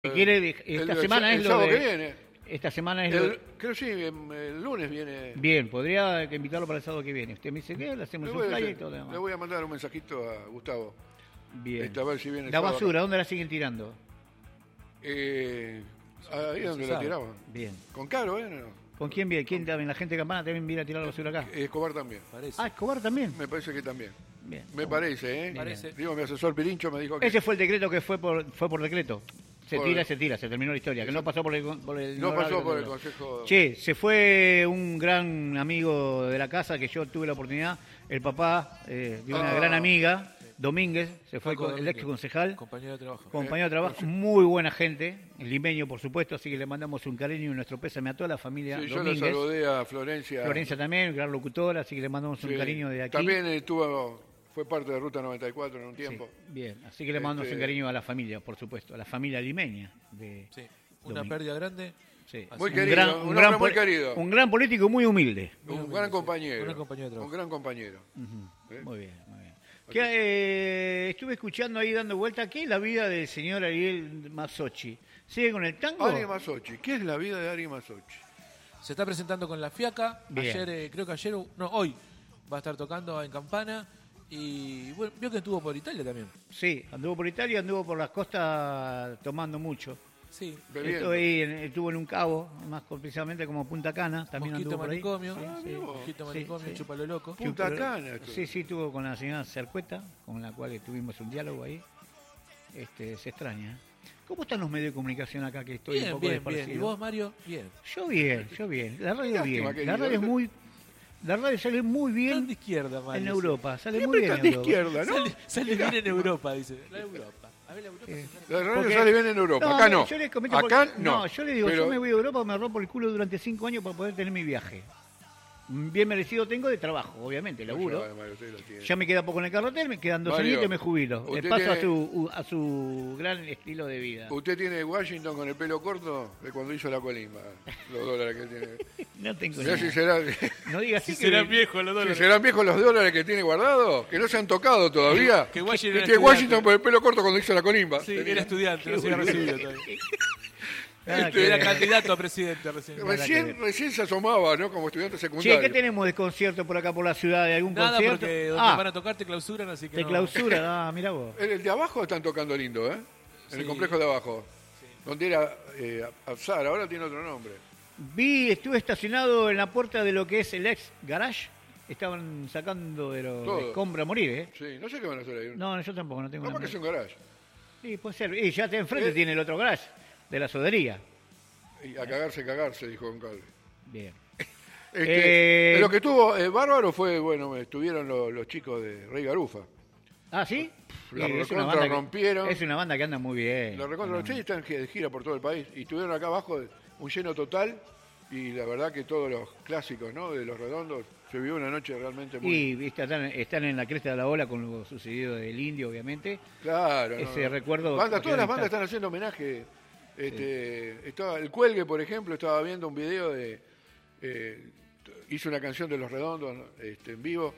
Si quiere, esta semana es el lo sábado de... que viene. Esta semana es lo... Creo sí, el lunes viene. Bien, podría invitarlo para el sábado que viene. Usted me dice que le hacemos un flyer y todo lo Le demás. voy a mandar un mensajito a Gustavo. Bien. A ver si viene el La sábado. basura, ¿dónde la siguen tirando? Ahí donde la tiraban. Bien. Con Caro, ¿no? ¿Con quién viene? ¿Quién también? ¿La gente de Campana también viene a tirar la basura acá? Escobar también. Ah, Escobar también. Me parece que también. Bien. Me parece, ¿eh? Parece. Digo, mi asesor Pirincho me dijo que... Ese fue el decreto que fue por decreto. Se tira, se terminó la historia. Que no pasó por el No pasó por el Consejo... Che, se fue un gran amigo de la casa que yo tuve la oportunidad, el papá de una gran amiga, Domínguez, se fue el ex concejal. Compañero de trabajo. Compañero de trabajo, muy buena gente, limeño por supuesto, así que le mandamos un cariño y nuestro pésame a toda la familia Sí, Domínguez. yo le saludé a Florencia. Florencia también, gran locutora, así que le mandamos un cariño de aquí. También fue parte de Ruta 94 en un tiempo. Sí, bien, así que le mandamos un cariño a la familia, por supuesto, a la familia limeña. Sí, una pérdida grande. Sí. Muy querido, un hombre muy querido. Un gran político muy humilde. Un gran compañero. Un gran compañero. Muy bien, muy bien. Estuve escuchando ahí dando vuelta, ¿qué es la vida del señor Ariel Mazzocchi? ¿Sigue con el tango? Ari Mazzocchi, ¿qué es la vida de Ari Mazzocchi? Se está presentando con La Fiaca. Bien. Hoy va a estar tocando en Campana. Y bueno, vio que estuvo por Italia también. Sí, anduvo por Italia, anduvo por las costas tomando mucho. Sí. Estuvo en un cabo, más precisamente como Punta Cana, también Mosquito anduvo por ahí. Manicomio. Sí, Mosquito Manicomio, Chúpalo Loco. Punta Cana. Sí, estuvo con la señora Cercueta, con la cual tuvimos un diálogo ahí. Se extraña. ¿Cómo están los medios de comunicación acá que estoy un poco desparcido? ¿Y vos, Mario? Bien. Yo bien. La radio Lástima, bien. La radio es muy... La radio sale muy bien Tan de izquierda, Mario. en Europa. Sale Siempre muy bien tan en de Europa. izquierda, ¿no? Sale bien en Europa, dice. La Europa. A ver, la Europa. La radio sale bien en Europa. Acá no. Yo les comento Acá porque- no. yo le digo, Pero- yo me voy a Europa, me rompo el culo durante 5 años para poder tener mi viaje. Bien merecido tengo de trabajo, obviamente, laburo. Ya me queda poco en el carretel, me quedan 2 Mario, añitos y me jubilo. usted Paso tiene- a su gran estilo de vida. ¿Usted tiene Washington con el pelo corto de cuando hizo la colimba? Los dólares que tiene. No tengo Mirá nada. si será... No digas así Si que... serán viejos los Si dólares. serán viejos los dólares que tiene guardados, que no se han tocado todavía. Que Washington Y era que Washington estudiante. por el pelo corto cuando hizo la colimba. Sí, Tenía- era estudiante, no se había recibido todavía. Nada que Era ver. candidato a presidente recién. Recién se asomaba, ¿no? Como estudiante Che, secundario. ¿qué tenemos de concierto por acá por la ciudad? ¿De algún Nada, concierto? porque donde van a tocar te clausuran, así que te no. clausura, mirá vos. El de abajo están tocando lindo, ¿eh? En el Sí. complejo de abajo. Donde era Absar, ahora tiene otro nombre. Estuve estacionado en la puerta de lo que es el ex garage. Estaban sacando de los Todo. escombros a morir, ¿eh? Sí, no sé qué van a hacer ahí. No, yo tampoco, no tengo ¿Cómo nada. que es un garage? Sí, puede ser. Y ya enfrente tiene el otro garage de la sodería. Y a cagarse, dijo Don Calvi. Bien. Lo que tuvo bárbaro fue, bueno, estuvieron los chicos de Rey Garufa. ¿Ah, sí? La Sí, recontra rompieron. Es una banda que anda muy bien. Los recontra sí, están de gira por todo el país. Y estuvieron acá abajo un lleno total. Y la verdad que todos los clásicos, ¿no? De los redondos, se vivió una noche realmente muy... Y viste, están en la cresta de la ola con lo sucedido del Indio, obviamente. Claro. Ese recuerdo... Todas las bandas están haciendo homenaje. El Cuelgue, por ejemplo, estaba viendo un video de... hizo una canción de Los Redondos en vivo.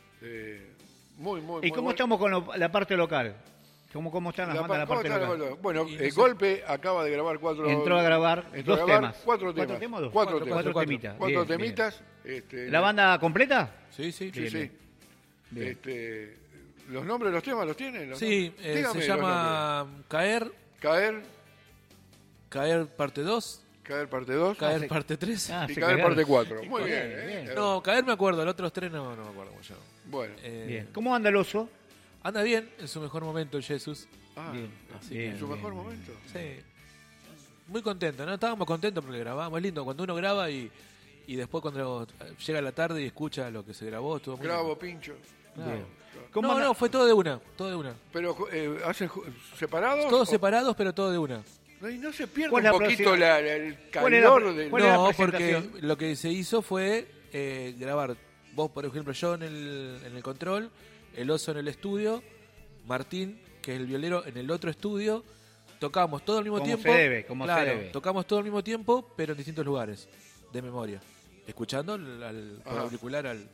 Muy ¿Y muy cómo buena. estamos con la parte local? ¿Cómo están las bandas de la ¿Cómo parte está local? Bueno, Y no sé- Golpe acaba de grabar Entró a grabar dos temas. Cuatro ¿Cuatro temas. temas o dos? Cuatro Cuatro temas. temitas. Cuatro Bien, temitas. ¿La banda completa? Sí, sí. Sí, sí. Bien. ¿Los nombres de los temas los tienen? ¿Los Sí, nombres? Dígame se los llama Caer, nombres. Caer parte 2, Caer parte 2 Caer parte 3. Ah, y se Caer cagaron. parte 4. Muy Bien, bien. bien. No, Caer me acuerdo, los otros 3 no me acuerdo mucho. Bueno. Bien. ¿Cómo anda el oso? Anda bien, en su mejor momento Jesús. Bien. Así Bien, en su bien, mejor bien. momento. Sí. Muy contento, ¿no? Estábamos contentos porque grabábamos. Es lindo cuando uno graba y después cuando llega la tarde y escucha lo que se grabó, estuvo muy Grabo, lindo. pincho. Claro. Bien. No, fue todo de una, todo de una. Pero ¿hacen separados? Todos separados, pero todo de una. Y no se pierde ¿Cuál un es la poquito próxima? el ¿Cuál es la- calor del... cuál es la No, porque presentación? lo que se hizo fue grabar, vos por ejemplo, yo en el control, el oso en el estudio, Martín, que es el violero, en el otro estudio, tocamos todo al mismo Como tiempo. se debe, como se claro, debe. tocamos todo al mismo tiempo, pero en distintos lugares, de memoria. Escuchando por Ajá. auricular al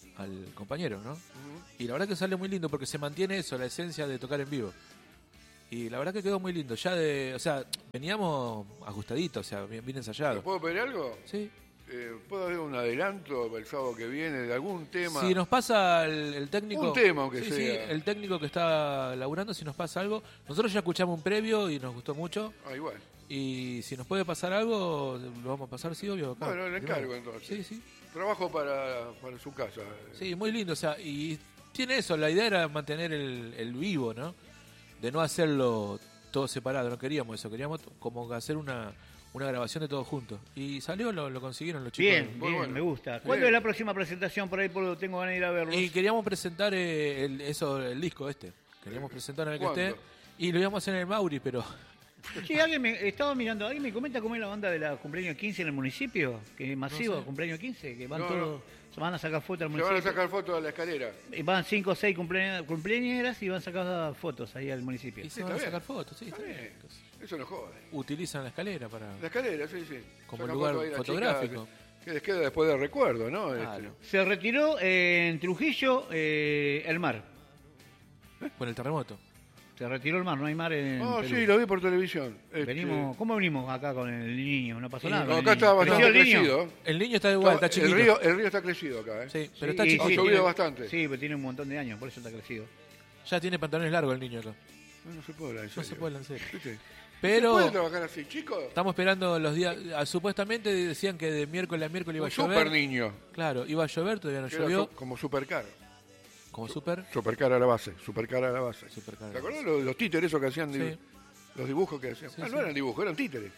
compañero, ¿no? Y la verdad que sale muy lindo porque se mantiene eso, la esencia de tocar en vivo. Y la verdad que quedó muy lindo. Ya o sea, veníamos ajustaditos, o sea, bien ¿Te ensayados. puedo pedir algo? Sí. ¿Puedo haber un adelanto para el sábado que viene de algún tema? Si nos pasa el técnico... Un tema, aunque sí, sea. Sí, el técnico que está laburando, si nos pasa algo. Nosotros ya escuchamos un previo y nos gustó mucho. Igual. Y si nos puede pasar algo, lo vamos a pasar, sí, obvio. Acá. Bueno, le encargo entonces. Sí, sí. Trabajo para su casa. Sí, muy lindo, o sea, y tiene eso, la idea era mantener el vivo, ¿no? De no hacerlo todo separado, no queríamos eso, queríamos como hacer una grabación de todos juntos. Y salió, lo consiguieron los chicos. Bien, Muy bien, bueno. me gusta. ¿Cuándo es la próxima presentación? Por ahí tengo ganas de ir a verlo. Y queríamos presentar el disco este, queríamos presentar en el que ¿Cuándo? esté, y lo íbamos a hacer en el Mauri, pero... Sí, estaba mirando, alguien me comenta cómo es la banda de la cumpleaños 15 en el municipio, que es masivo, No sé. cumpleaños 15, que van No, todos, se van a sacar fotos al Se van a municipio. sacar fotos a la escalera. Van 5 o 6 cumpleañeras y van a sacar fotos ahí al municipio. Y se Está van a bien. sacar fotos, sí, está Está bien. bien. Eso no jode. Utilizan la escalera para... La escalera, sí, sí. Como Sacan lugar fotos ahí las fotográfico. chicas, que les queda después de recuerdo, ¿no? Claro. Se retiró en Trujillo el mar. Con el terremoto. Se retiró el mar, no hay mar en Perú. Sí, lo vi por televisión. ¿Cómo venimos acá con el niño? No pasó nada. No, con el acá niño. está ¿Creció bastante el niño? crecido. El niño está igual, está chiquito. El río está crecido acá, ¿eh? Sí, pero Sí, está chiquito. Ha llovido tiene- bastante. Sí, pero tiene un montón de años, por eso está crecido. Ya tiene pantalones largos el niño acá. No se puede hablar en No serio. se puede lanzar. ¿Viste? Pero ¿Se puede trabajar así, chicos? estamos esperando los días. Supuestamente decían que de miércoles a miércoles iba Un a llover. super niño. Claro, iba a llover, todavía no Que era llovió. como supercar. Como súper. Supercar a la base. Supercar a la base. Supercar. ¿Te acordás los títeres esos que hacían? Sí. Los dibujos que hacían. Sí, No sí. eran dibujos, eran títeres.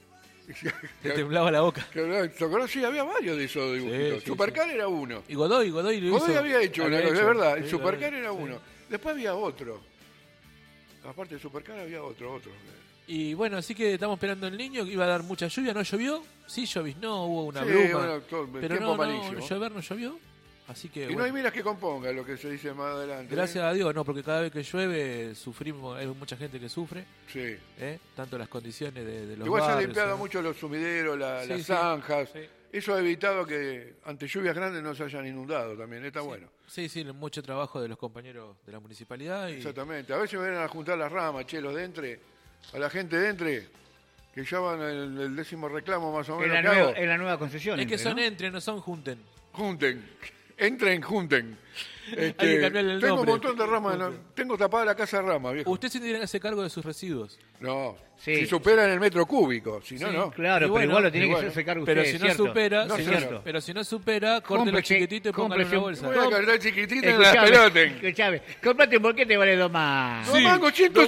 Te temblaba la boca. ¿Te acordás? Sí, había varios de esos dibujitos. sí, Supercar era uno. Y Godoy lo hizo. Godoy había hecho una cosa, es verdad. El Sí, Supercar Godoy. era Sí. uno. Después había otro. Aparte de Supercar había otro. Y bueno, así que estamos esperando el niño, que iba a dar mucha lluvia, no llovió. Sí lloviznó, hubo una Sí, bruma. bueno, todo el pero tiempo no malísimo. llover no llovió. Así que Y no bueno, hay miras que componga lo que se dice más adelante. gracias a Dios, no, porque cada vez que llueve sufrimos, hay mucha gente que sufre, Sí. tanto las condiciones de los Igual se han barrios, limpiado ¿no? mucho los sumideros, Sí, las sí. zanjas. Sí. Eso ha evitado que ante lluvias grandes no se hayan inundado también. Está bueno. Sí, mucho trabajo de los compañeros de la municipalidad. Y Exactamente. A veces me vienen a juntar las ramas, los de entre, a la gente de entre, que ya van el 10º reclamo más o menos. En que hago. la nueva concesión. es que son ¿no? no son junten. Junten. Entren, junten. Hay que cambiarle el tengo nombre. un montón de ramas. Tengo tapada la casa de ramas, viejo. Usted se tiene que hacer cargo de sus residuos. No. Sí. Si superan el metro cúbico. Si no, Sí. no. Claro, Y pero bueno, igual lo tiene y que bueno. hacerse cargo Pero usted, si no ¿cierto? supera, No, si señor. pero si no supera, córtelo Cómprese- chiquitito y póngalo en una cómprese- bolsa. Voy a cargar chiquitita en la Escuchame, pelota. escuchame, cómprate un bolquete vale 2 más. No mango,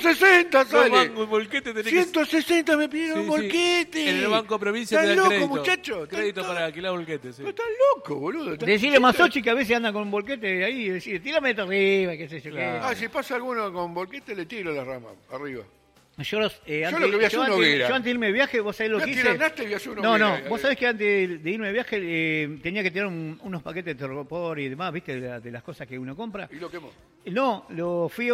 160 No, sale. banco, un volquete tenés que... 160 me pidieron Sí, un sí. volquete. En el Banco Provincia te ¿Estás dan loco, crédito. muchacho? Crédito ¿Estás para alquilar volquetes, sí. No estás loco, boludo. ¿Estás- Decirle a Masochi que a veces anda con un volquete ahí y decirle, tírame esto arriba, qué sé yo Claro. qué. Ah, si pasa alguno con volquete, le tiro la rama arriba. Yo, lo que voy a hacer una hoguera. yo antes de irme de viaje, vos sabés lo Ya que te hice. ganaste y voy a hacer una No, hoguera. vos sabés que antes de irme de viaje tenía que tirar unos paquetes de tergopor y demás, ¿viste? De las cosas que uno compra. Y lo quemó. No, lo fui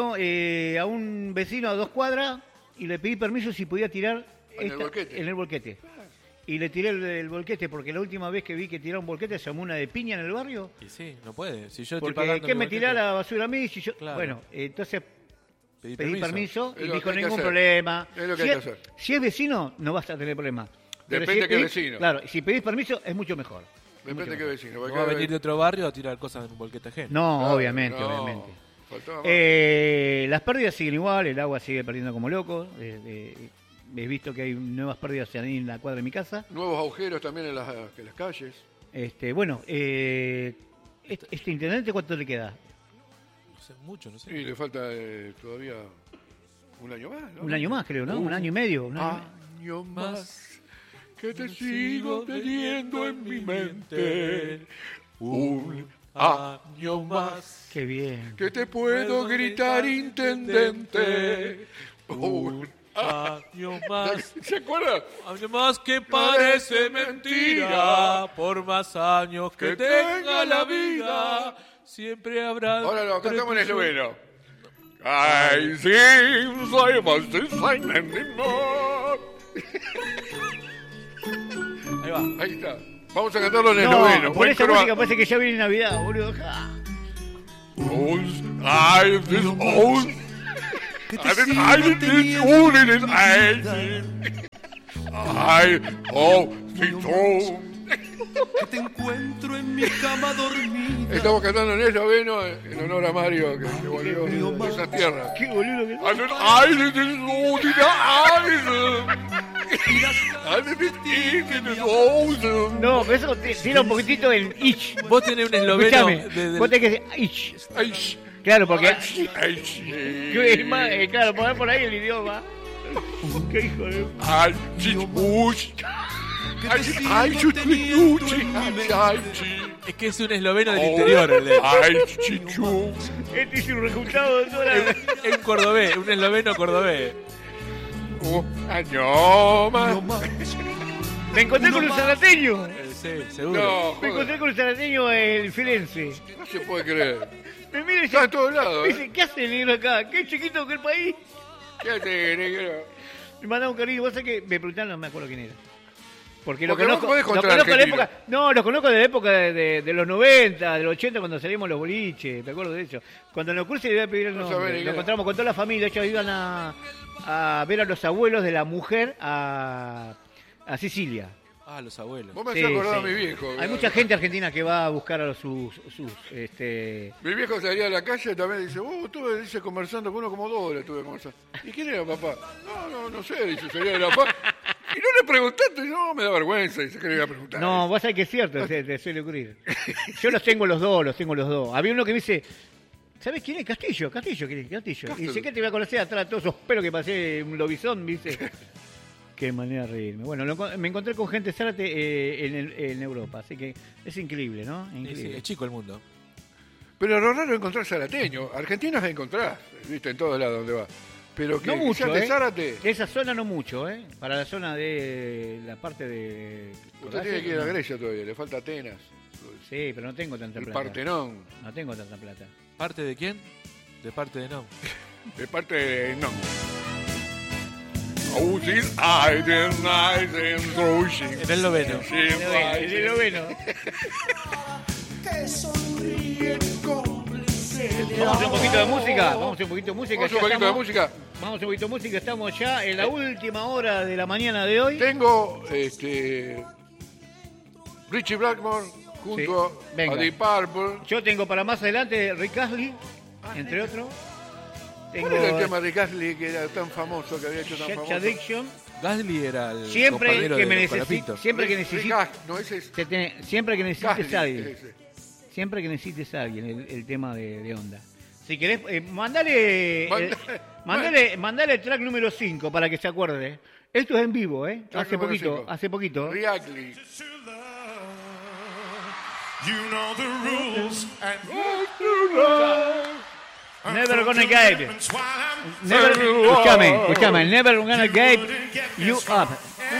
a un vecino a 2 cuadras y le pedí permiso si podía tirar ¿En el volquete? en el volquete. Y le tiré el volquete porque la última vez que vi que tiraba un volquete se armó una de piña en el barrio. Y sí, no puede. Si yo estoy Porque pagando ¿qué mi me volquete, tirá la basura a mí? Si yo... Claro. Bueno, entonces pedí pedí permiso Es y lo dijo que hay que ningún hacer. problema. Es lo que si hay que es, hacer. si es vecino, no vas a tener problema. Pero Depende si qué pedís- vecino. Claro, si pedís permiso es mucho mejor. Depende de qué vecino. No porque va a cada venir de otro barrio a tirar cosas en un volquete ajeno. No, Claro, obviamente, no, obviamente. faltaba más. Las pérdidas siguen igual, el agua sigue perdiendo como loco. He visto que hay nuevas pérdidas ahí en la cuadra de mi casa. Nuevos agujeros también en las calles. Bueno, este intendente, ¿cuánto le queda? No sé, mucho, no sé. Y le falta todavía un año más, ¿no? Un año más, creo, ¿no? Un año y medio. un año- Año más que te sigo teniendo en mi mente. Un año más Qué bien. que te puedo gritar, intendente. Un año más. ¿Se acuerdan? Año más que parece mentira, por más años que tenga la vida, siempre habrá... Ahora lo cantamos en entre tus- esloveno. I seem I must design anymore. Ahí va. Ahí está. Vamos a cantarlo en No, esloveno. por Buen esa croa- música parece que ya viene Navidad, boludo. Ja. I this old que te sigo teniendo en mi vida, que te encuentro en mi cama dormida. Estamos cantando en esloveno en honor a Mario, que se volvió de esa tierra. Qué boludo que No, pero eso tira un poquitito en ich. Vos tenés un esloveno. Escuchame, vos tenés que decir ich. Claro, porque... Claro, poner por ahí el idioma. Qué hijo de... Que te sigo teniendo en mi mente. Es que es un esloveno del interior. El de... Este es un resultado de toda Es un cordobés, un esloveno cordobés. No más. Me encontré con un zarateño. Sí, seguro. No, Me encontré con un zarateño en Firenze. no se puede creer. Me mira y Está en dice, todos lados. me dice, ¿qué hace el negro acá? Qué chiquito que el país. Quédate, negro. Me mandaba un cariño. Vos sabés que me preguntaron, no me acuerdo quién era. Porque lo Porque vos conozco, podés lo contra conozco de la Argentina. época. No, los conozco de la época de los 90, de los 80, cuando salimos los boliches. Me acuerdo de eso. Cuando en los cursos le iba a pedir el No nombre. sabés ni Lo qué. encontramos con toda la familia. Ellos iban a ver a los abuelos de la mujer a Sicilia. Ah, los abuelos. Vos me Sí, hacés acordar a sí. mi viejo. Hay mucha gente argentina que va a buscar a sus Mi viejo salía a la calle y también dice, estuve dice, conversando con uno como 2 horas, estuve conversando. ¿Y quién era papá? No sé, dice, salía de la paz. Y no le preguntaste, no, me da vergüenza, dice que le iba a preguntar. No, vos sabés que es cierto, te suele ocurrir. Yo los tengo los dos. Había uno que me dice, ¿sabés quién es? Castillo. Y dice, ¿qué te voy a conocer atrás de todos esos pelos que pasé un lobizón? Me dice, qué manera de reírme. Bueno, me encontré con gente zárate en Europa, así que es increíble, ¿no? Sí, Increíble. es chico el mundo. Pero lo raro es encontrar zarateño. Argentinos encontrás, viste, en todos lados donde va. Pero que No mucho, sean de ¿eh? Zárate, Esa zona no mucho, ¿eh? Para la zona de la parte de... usted tiene que ir a Grecia todavía, le falta Atenas, Sí, pero no tengo tanta el plata. Partenón, No tengo tanta plata. ¿Parte de quién? De parte de no. de parte de no. Oh, these eyes and eyes and throwing. En el noveno. Es el noveno. Que sonríe cómplice de Vamos a hacer un poquito de música. Vamos a hacer un poquito de música. Vamos Ya un poquito de estamos- música. Vamos a hacer un poquito de música. Estamos ya en la última hora de la mañana de hoy. Tengo Richie Blackmore junto Sí, venga. a Deep Purple. Yo tengo para más adelante Rick Astley, entre otros. Tengo ¿Cuál era el tema de Rick Astley que era tan famoso, que había hecho tan Sex famoso? Addiction. Gasly era el Siempre compañero que de me los necesite, Colapitos. siempre que Rick necesite, no, ese es siempre que necesites a Gasly, alguien, ese. siempre que necesites a alguien el tema de onda. Si querés, mandale el track número 5 para que se acuerde. Esto es en vivo, Track hace número poquito, 5. hace poquito. Rick Astley. You know the rules and Never gonna get. Escúchame, never gonna get you up.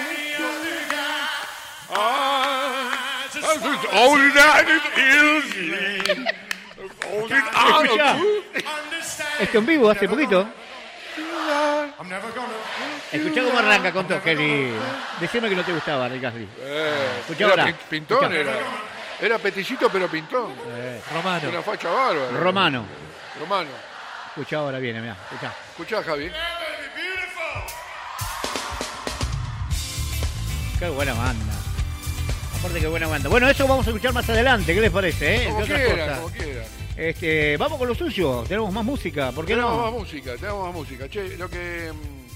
All that is easy. All that Escuchá, esto en vivo hace poquito. I'm never gonna. Escuchá cómo arranca con todo, Kelly. Decime que no te gustaba, Rick Astley. Escuchá Era ahora. pintón, Escuchá. era peticito pero pintón. Romano. Una facha bárbara. Romano. Romano. Escuchá ahora viene, mirá, escuchá. Escuchá, Javi. Qué buena banda. Aparte, qué buena banda. Bueno, eso vamos a escuchar más adelante. ¿Qué les parece, Como Entre otras quiera, cosas. como quiera. Vamos con lo suyo. Tenemos más música. ¿Por qué Tenemos no? más música, tenemos más música. Che, lo que...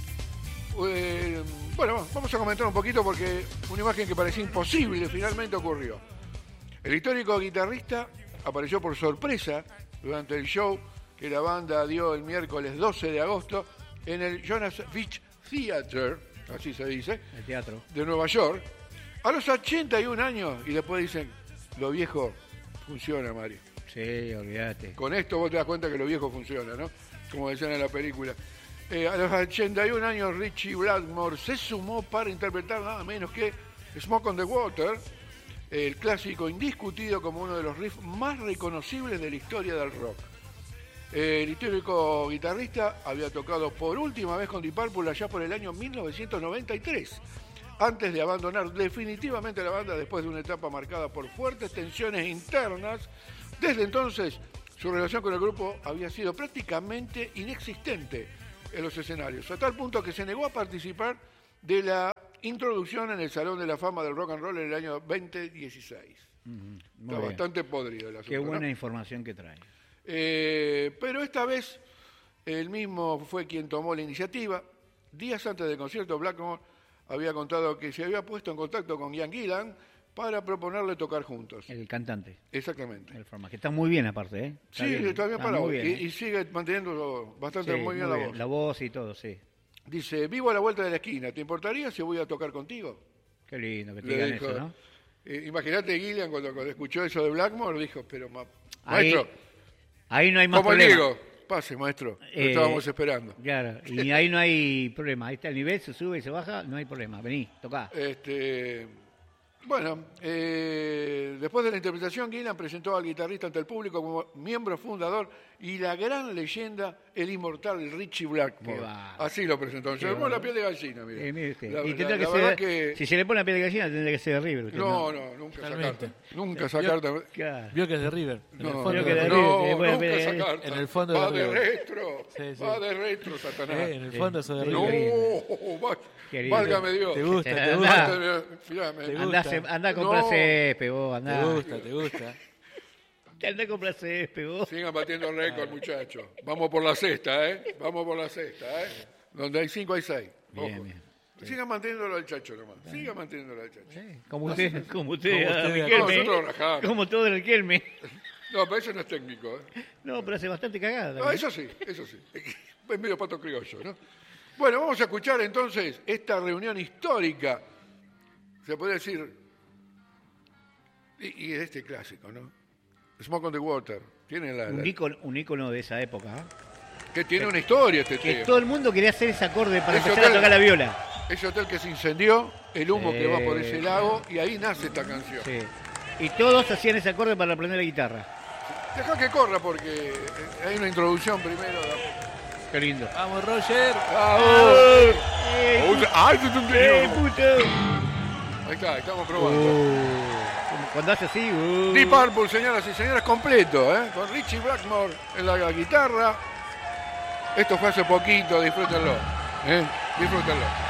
bueno, vamos a comentar un poquito porque una imagen que parecía imposible finalmente ocurrió. El histórico guitarrista apareció por sorpresa durante el show que la banda dio el miércoles 12 de agosto en el Jonas Beach Theater, así se dice, El teatro. de Nueva York, a los 81 años, y después dicen, lo viejo funciona, Mario. Sí, olvídate. Con esto vos te das cuenta que lo viejo funciona, ¿no? Como decían en la película. A los 81 años, Richie Blackmore se sumó para interpretar nada menos que Smoke on the Water, el clásico indiscutido como uno de los riffs más reconocibles de la historia del rock. El histórico guitarrista había tocado por última vez con Deep Purple allá por el año 1993, antes de abandonar definitivamente la banda después de una etapa marcada por fuertes tensiones internas. Desde entonces, su relación con el grupo había sido prácticamente inexistente. en los escenarios, a tal punto que se negó a participar de la introducción en el Salón de la Fama del Rock and Roll en el año 2016. Está bastante podrido el asunto. Qué buena ¿no? información que trae. Pero esta vez él mismo fue quien tomó la iniciativa. Días antes del concierto, Blackmore había contado que se había puesto en contacto con Ian Gillan para proponerle tocar juntos. El cantante. Exactamente. El forma, que está muy bien aparte, ¿eh? Sí, está bien parado. Muy bien, Y sigue manteniendo bastante sí, muy bien la voz. La voz y todo, sí. Dice, vivo a la vuelta de la esquina, ¿te importaría si voy a tocar contigo? Qué lindo que te Le digan dijo, eso, ¿no? Imagínate Gillian cuando escuchó eso de Blackmore, dijo, pero Ahí, maestro, ahí no hay más como problema. digo, pase maestro, lo estábamos esperando. Claro, y ahí no hay problema. Ahí está el nivel, se sube y se baja, no hay problema. Vení, tocá. Bueno, después de la interpretación, Gillan presentó al guitarrista ante el público como miembro fundador y la gran leyenda, el inmortal Richie Blackmore. Así lo presentó. Se le pone la piel de gallina, mire. Mire usted. La- Y tendrá la que verdad ser, que- si se le pone la piel de gallina, tendría que ser de River. usted, No, nunca esa Totalmente. carta. Nunca esa carta. Claro. Vio que es de River. En el No, fondo Vio que de de River. River, que no, puede nunca ver- esa carta. En el fondo va de de River. retro. Sí, sí. Va de retro, Satanás. En el fondo eso de Sí. River. No, Querido. válgame Dios. Te gusta, te Andá. gusta. Fíjame. Te Andá, gusta. andá a comprar No. césped, vos, andá. Te gusta, te gusta. Andá a comprar césped, vos. Sigan batiendo récord, muchachos. Vamos por la sexta, ¿eh? Vamos por la sexta, ¿eh? Donde hay 5 hay 6. Bien, bien. Sigan manteniéndolo al chacho nomás. Sigan manteniéndolo al chacho. Como usted, Como ah, usted, Riquelme. no, nosotros rajamos. Como todo el Riquelme. No, pero eso no es técnico, ¿eh? No, pero hace bastante cagada. No, eso sí, eso sí. Es medio pato criollo, ¿no? Bueno, vamos a escuchar entonces esta reunión histórica, se puede decir, y este clásico, ¿no? Smoke on the Water. Tiene Un ícono de esa época. ¿eh? que tiene una historia este Que tema. todo el mundo quería hacer ese acorde para Ese empezar a hotel- tocar la viola. Ese hotel que se incendió, el humo que va por ese lago, y ahí nace esta canción. Sí. Y todos hacían ese acorde para aprender la guitarra. Deja que corra porque hay una introducción primero. Qué lindo. Vamos, Roger. ¡Ay, puto! Ahí está, estamos probando. Cuando hace así. Deep Purple, señoras y señores, completo, ¿eh? Con Richie Blackmore en la guitarra. Esto fue hace poquito, disfrútenlo. Disfrútenlo.